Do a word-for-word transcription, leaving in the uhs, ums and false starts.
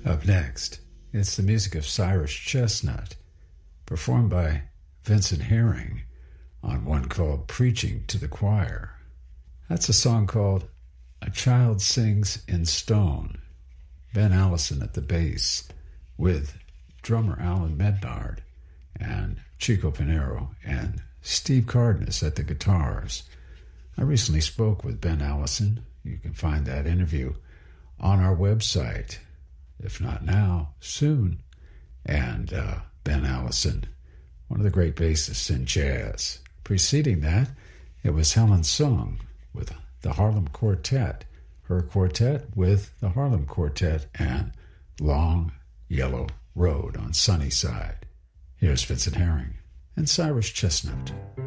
Up next, it's the music of Cyrus Chestnut, performed by Vincent Herring on one called Preaching to the Choir. That's a song called A Child Sings in Stone. Ben Allison at the bass with drummer Alan Mednard and Chico Pinero and Steve Cardenas at the guitars. I recently spoke with Ben Allison. You can find that interview on our website. If not now, soon. And uh, Ben Allison, one of the great bassists in jazz. Preceding that, it was Helen Sung with the Harlem Quartet, her quartet with the Harlem Quartet, and Long Yellow Road on Sunnyside. Here's Vincent Herring and Cyrus Chestnut.